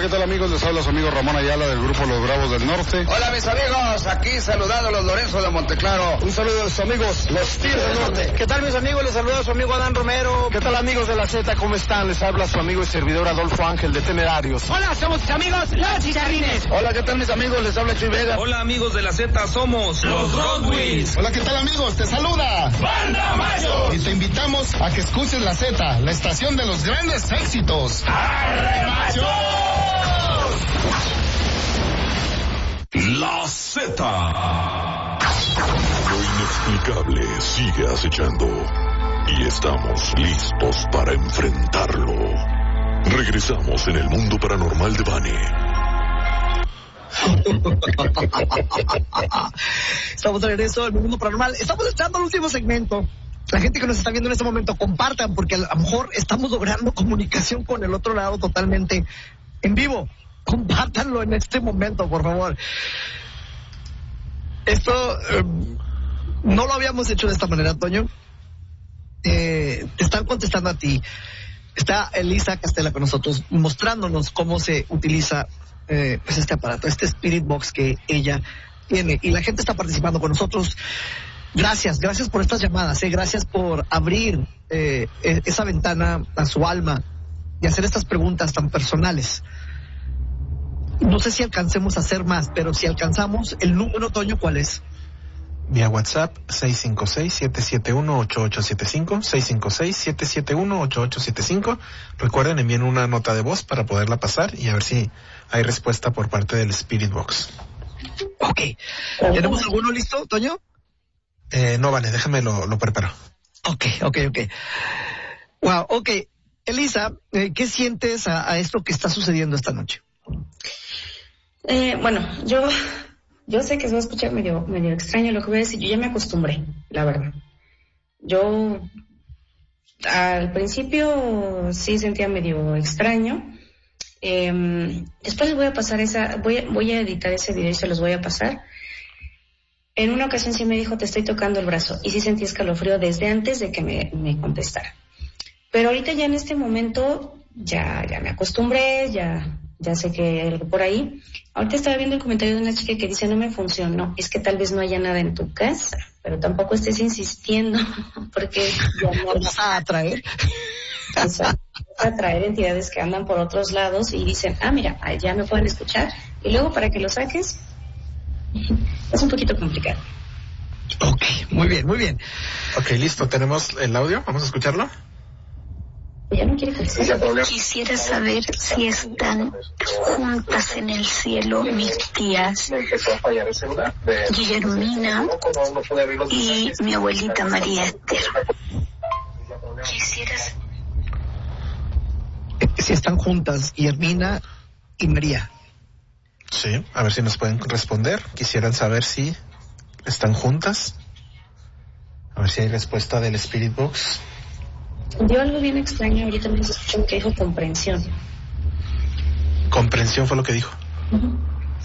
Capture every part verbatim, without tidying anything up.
¿qué tal amigos? Les habla su amigo Ramón Ayala del grupo Los Bravos del Norte. Hola mis amigos, aquí saludando a los Lorenzo de Monteclaro. Un saludo a sus amigos, los Tigres del Norte. ¿Qué tal mis amigos? Les saluda a su amigo Adán Romero. ¿Qué tal amigos de la Z? ¿Cómo están? Les habla su amigo y servidor Adolfo Ángel de Temerarios. Hola, somos sus amigos, los Chicharrines. Hola, ¿qué tal mis amigos? Les habla Chuy Vega. Hola amigos de la Z, somos los Rodwins. Hola, ¿qué tal amigos? Te saluda Banda Mayo. Y te invitamos a que escuches la Z, la estación de los grandes éxitos. ¡Arre Mayo! La Z. Lo inexplicable sigue acechando y estamos listos para enfrentarlo. Regresamos en el mundo paranormal de Bani. Estamos de regreso al mundo paranormal. Estamos entrando al último segmento. La gente que nos está viendo en este momento, compartan, porque a lo mejor estamos logrando comunicación con el otro lado totalmente en vivo. Compártanlo en este momento, por favor. Esto eh, no lo habíamos hecho de esta manera, Toño. Eh, te están contestando a ti. Está Elisa Castela con nosotros, mostrándonos cómo se utiliza eh, pues este aparato, este Spirit Box que ella tiene. Y la gente está participando con nosotros. Gracias, gracias por estas llamadas, eh, gracias por abrir eh, esa ventana a su alma y hacer estas preguntas tan personales. No sé si alcancemos a hacer más, pero si alcanzamos, el número, Toño, ¿cuál es? Vía WhatsApp, seis cinco seis, siete siete uno, ocho ocho siete cinco, seis cinco seis, siete siete uno, ocho ocho siete cinco. Recuerden, envíen una nota de voz para poderla pasar y a ver si hay respuesta por parte del Spirit Box. Ok. ¿Tenemos alguno listo, Toño? Eh, no, vale, déjame lo, lo preparo. Ok, ok, ok. Wow, ok. Elisa, eh, ¿qué sientes a, a esto que está sucediendo esta noche? Eh, bueno, yo yo sé que se va a escuchar medio, medio extraño lo que voy a decir. Yo ya me acostumbré, la verdad. Yo al principio sí sentía medio extraño. Eh, después les voy a pasar esa, voy a, voy a editar ese video y se los voy a pasar. En una ocasión sí me dijo, te estoy tocando el brazo, y sí sentí escalofrío desde antes de que me, me contestara. Pero ahorita ya en este momento ya, ya me acostumbré, ya, ya sé que hay algo por ahí. Ahorita estaba viendo el comentario de una chica que dice, no me funcionó, es que tal vez no haya nada en tu casa, pero tampoco estés insistiendo, porque ya no vas a atraer. Exacto, vas a atraer entidades que andan por otros lados y dicen, ah, mira, ya me pueden escuchar, y luego para que lo saques, es un poquito complicado. Ok, muy bien, muy bien. Ok, listo, tenemos el audio, vamos a escucharlo. Ya no quiere contestar. Quisiera saber si están juntas en el cielo mis tías Guillermina y mi abuelita María Esther. Quisiera si están juntas Guillermina y María. Sí, a ver si nos pueden responder. Quisieran saber si están juntas. A ver si hay respuesta del Spirit Box. Dio algo bien extraño, ahorita me escuché que dijo comprensión. Comprensión fue lo que dijo. Uh-huh.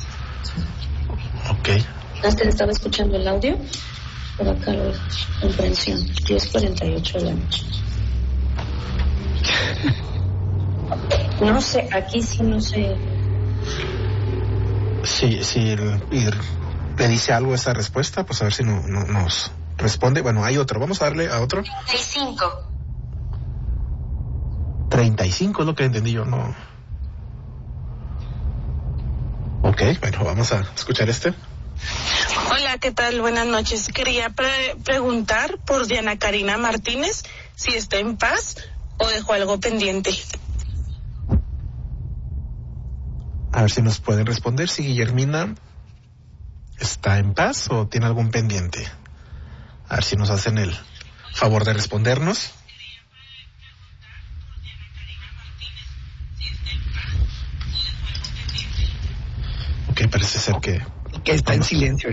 Ok. Hasta estaba escuchando el audio, pero acá lo dejo. Comprensión, diez cuarenta y ocho de la noche. No sé, aquí sí no sé. Sí, sí, le dice algo esa respuesta, pues a ver si no, no, nos responde. Bueno, hay otro, vamos a darle a otro. treinta y cinco. treinta y cinco es lo que entendí yo, no. Ok, bueno, vamos a escuchar este. Hola, ¿qué tal? Buenas noches. Quería pre- preguntar por Diana Karina Martínez, si está en paz o dejó algo pendiente. A ver si nos pueden responder si Guillermina está en paz o tiene algún pendiente. A ver si nos hacen el favor de respondernos. Ok, parece ser que... Que está en silencio.